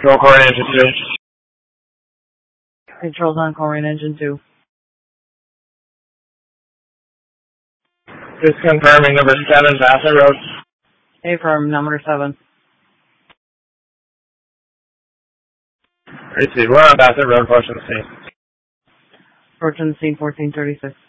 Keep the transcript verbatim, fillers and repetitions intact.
Control core and engine two. Controls on core and engine two. Just confirming number seven, Bassett Road. Affirm, number seven. Receive. We're on Bassett Road, approaching the scene. Approaching the scene, fourteen thirty-six.